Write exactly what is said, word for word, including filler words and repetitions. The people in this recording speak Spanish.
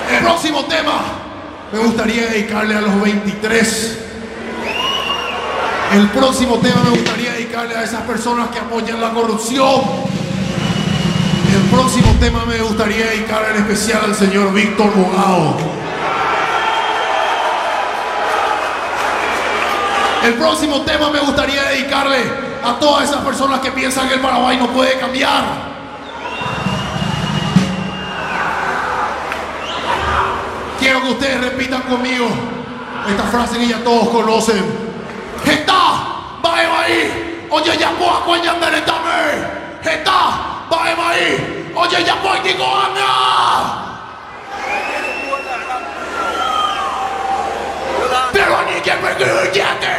El próximo tema me gustaría dedicarle a los veintitrés. El próximo tema me gustaría dedicarle a esas personas que apoyan la corrupción. El próximo tema me gustaría dedicarle en especial al señor Víctor Bogado. El próximo tema me gustaría dedicarle a todas esas personas que piensan que el Paraguay no puede cambiar. Quiero que ustedes repitan conmigo esta frase que ya todos conocen. Está, bae ahí, oye ya puedo acompañarme también. Está, bae ahí, oye ya puedo digo anda. Pero ni que me guste.